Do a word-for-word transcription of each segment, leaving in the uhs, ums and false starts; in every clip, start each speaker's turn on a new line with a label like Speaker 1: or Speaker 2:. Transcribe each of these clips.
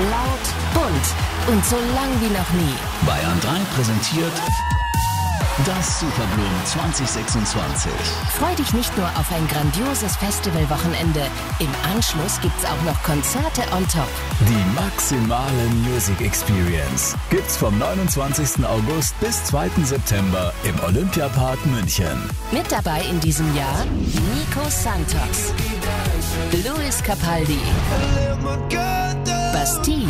Speaker 1: Laut, bunt und so lang wie noch nie.
Speaker 2: Bayern drei präsentiert das Superblumen zwanzig sechsundzwanzig.
Speaker 1: Freu dich nicht nur auf ein grandioses Festivalwochenende. Im Anschluss gibt's auch noch Konzerte on top.
Speaker 3: Die maximale Music Experience gibt's vom neunundzwanzigsten August bis zweiten September im Olympiapark München.
Speaker 1: Mit dabei in diesem Jahr Nico Santos, Luis Capaldi, Bastille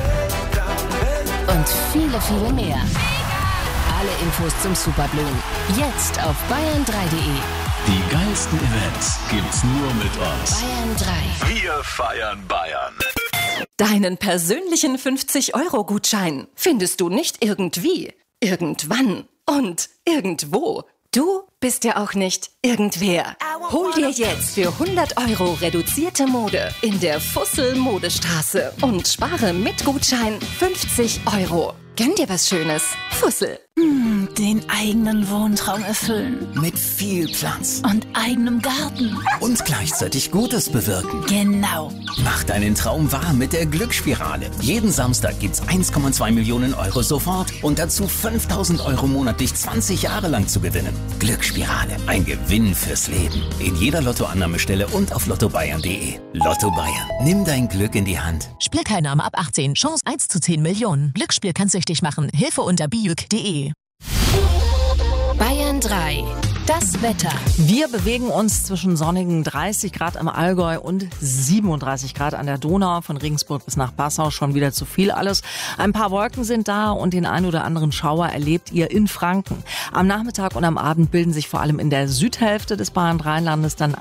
Speaker 1: und viele, viele mehr. Alle Infos zum Superblumen jetzt auf bayern drei punkt de.
Speaker 2: Die geilsten Events gibt's nur mit uns.
Speaker 1: Bayern drei.
Speaker 2: Wir feiern Bayern.
Speaker 4: Deinen persönlichen fünfzig-Euro-Gutschein findest du nicht irgendwie, irgendwann und irgendwo. Du bist ja auch nicht irgendwer. Hol dir jetzt für hundert Euro reduzierte Mode in der Fussel Modestraße und spare mit Gutschein fünfzig Euro. Gönn dir was Schönes. Fussel.
Speaker 5: Hm, den eigenen Wohntraum erfüllen.
Speaker 6: Mit viel Platz.
Speaker 5: Und eigenem Garten.
Speaker 6: Und gleichzeitig Gutes bewirken.
Speaker 5: Genau.
Speaker 6: Mach deinen Traum wahr mit der Glücksspirale. Jeden Samstag gibt's eins Komma zwei Millionen Euro sofort und dazu fünftausend Euro monatlich zwanzig Jahre lang zu gewinnen. Glücksspirale. Ein Gewinn fürs Leben. In jeder Lottoannahmestelle und auf lotto bayern punkt de. Lotto Bayern. Nimm dein Glück in die Hand.
Speaker 7: Spielteilnahme ab achtzehn. Chance eins zu zehn Millionen. Glücksspiel kann süchtig machen. Hilfe unter bijuk punkt de.
Speaker 1: Bayern drei. Das Wetter.
Speaker 8: Wir bewegen uns zwischen sonnigen dreißig Grad im Allgäu und siebenunddreißig Grad an der Donau. Von Regensburg bis nach Passau schon wieder zu viel alles. Ein paar Wolken sind da und den ein oder anderen Schauer erlebt ihr in Franken. Am Nachmittag und am Abend bilden sich vor allem in der Südhälfte des Bayern-Rheinlandes dann